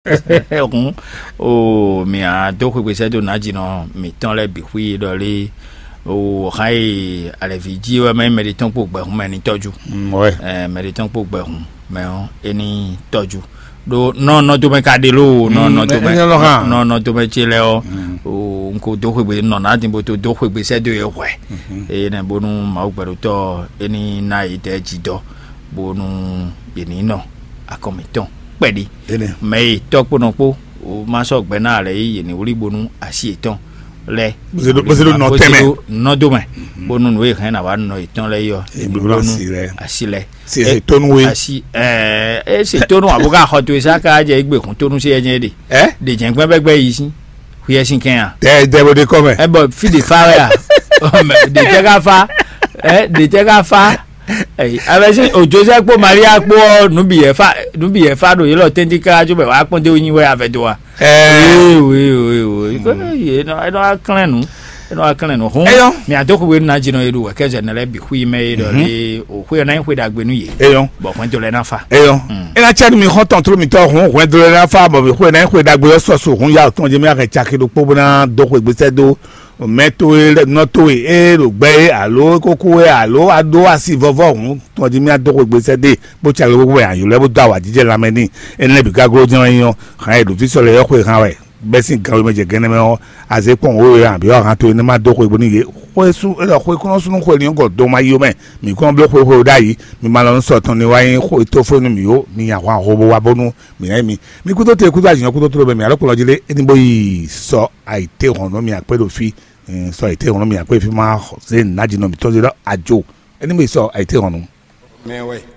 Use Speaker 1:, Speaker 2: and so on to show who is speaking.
Speaker 1: o mi a do ko gbese do na jino mi ton le bi hui do le o hai ale viji wa me de ton po gbe hun me ni toju me de ton po gbe hun me on eni toju do no do me ka de lo no do me chile o nko do ko gbe no na din bo to do ko gbese do ye we na bonu ma gbero to eni na ite jido bonu eni no akomiton pedi me toponopo o ma so gbe na re yi ni ori bonu asi etan le
Speaker 2: bozelo no teme
Speaker 1: no do me bonu no e kan na wa no etan le yo bonu asi le
Speaker 2: se tonu we
Speaker 1: asi se tonu abuga hoto isaka je igbe kun tonu se ejen de jen gbegbe yi sin hu ye sin kan
Speaker 2: de bo de come
Speaker 1: bo fi de fire de te ga fa abese ojoze po maria po nubi efa do yelo tendika jo be wa pon de oyin we afedo wa we ko ye no I don't clean ho mi adoko we na jino eru we keze na le bi hui me do le o hui na hui da gbenu ye bo pon do le na fa
Speaker 2: ina chani mi hoton tro mi to hun do le na fa bo bi hui na hui da gbe so hun ya ton je mi aka chakiro po na do ko gbese do meto noto lo gbe alo koko alo ado asi vovo hun to di mi adoko gbese de bo cha gbogbo ayo le bo da wa jije lameni enle bi gagoro jan yan kan e do fi so le yo ko kan we besin kan we meje gene me o aze pon o yan bi o kan to ni ma doko igbo ni ye ko su e lo ko kuno sunu ko ni ngo do ma yo me mi ko blo ko da yi mi ma lo so ton ni wa yin ko to fo ni mi yo mi yan wa ho bo wa bonu mi ku to te ku da jiyan ku to to be mi alo ko lo jile eni bo yi so aite hono mi ape do fi so aite hono mi ape fi ma se na jino mi to jilo ajo eni bo so aite hono
Speaker 3: me we